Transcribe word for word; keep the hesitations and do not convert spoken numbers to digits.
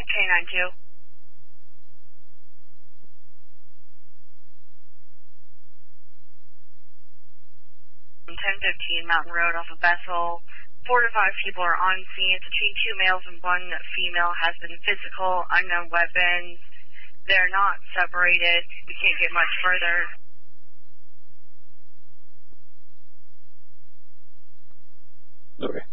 K nine two. ten fifteen Mountain Road off of Bethel. Four to five people are on scene. Between two males and one female has been physical, unknown weapons. They're not separated. We can't get much further. Okay.